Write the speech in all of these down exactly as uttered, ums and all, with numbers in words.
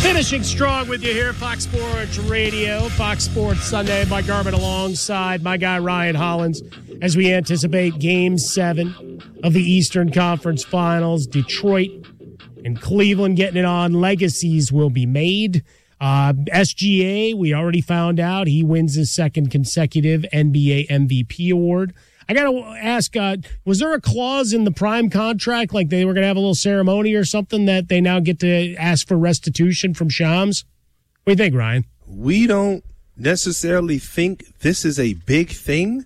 Finishing strong with you here, Fox Sports Radio, Fox Sports Sunday. Mike Garvin alongside my guy Ryan Hollins as we anticipate Game seven of the Eastern Conference Finals. Detroit and Cleveland getting it on. Legacies will be made. Uh, S G A, we already found out he wins his second consecutive N B A M V P award. I got to ask, uh, was there a clause in the Prime contract, like they were going to have a little ceremony or something that they now get to ask for restitution from Shams? What do you think, Ryan? We don't necessarily think this is a big thing,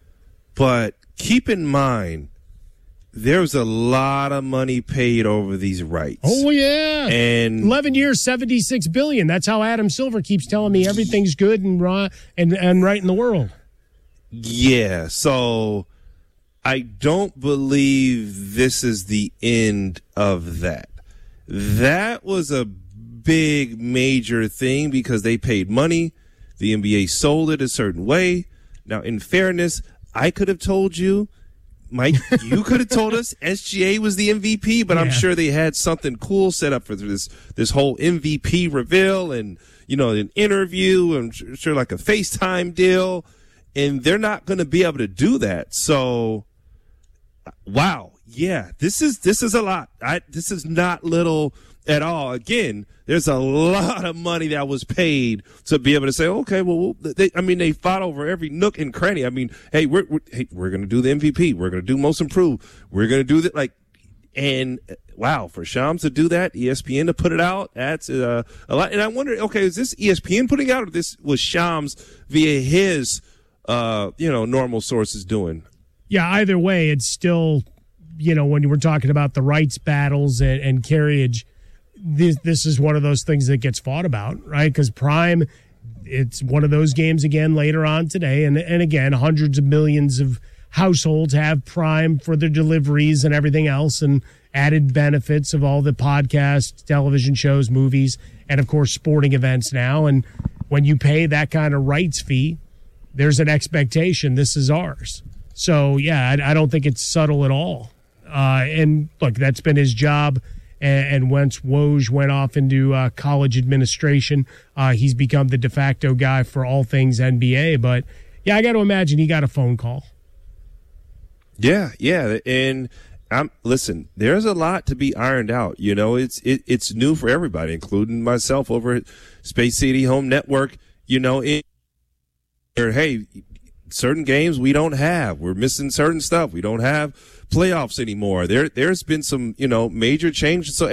but keep in mind, there's a lot of money paid over these rights. Oh, yeah. And eleven years, seventy-six billion dollars. That's how Adam Silver keeps telling me everything's good and, right, and, and right in the world. Yeah, so I don't believe this is the end of that. That was a big, major thing because they paid money. The N B A sold it a certain way. Now, in fairness, I could have told you, Mike, you could have told us S G A was the M V P, but yeah. I'm sure they had something cool set up for this this whole M V P reveal and, you know, an interview. I'm sure like a FaceTime deal. And they're not going to be able to do that. So, wow, yeah, this is this is a lot. I, this is not little at all. Again, there's a lot of money that was paid to be able to say, okay, well, they, I mean, they fought over every nook and cranny. I mean, hey, we're we're, hey, we're going to do the M V P. We're going to do most improved. We're going to do that. Like, and wow, for Shams to do that, E S P N to put it out, that's uh, a lot. And I wonder, okay, is this E S P N putting out, or this was Shams via his? Uh, you know, normal sources doing. Yeah, either way, it's still, you know, when we're talking about the rights battles and, and carriage, this this is one of those things that gets fought about, right? Because Prime, it's one of those games again later on today. And, and again, hundreds of millions of households have Prime for their deliveries and everything else, and added benefits of all the podcasts, television shows, movies, and, of course, sporting events now. And when you pay that kind of rights fee, there's an expectation this is ours. So, yeah, I, I don't think it's subtle at all. Uh, and, look, that's been his job. And, and once Woj went off into uh, college administration, uh, he's become the de facto guy for all things N B A. But, yeah, I got to imagine he got a phone call. Yeah, yeah. And, I'm, listen, there's a lot to be ironed out. You know, it's it, it's new for everybody, including myself over at Space City Home Network. You know, it, hey, certain games we don't have. We're missing certain stuff. We don't have playoffs anymore. There, there's been some, you know, major changes. So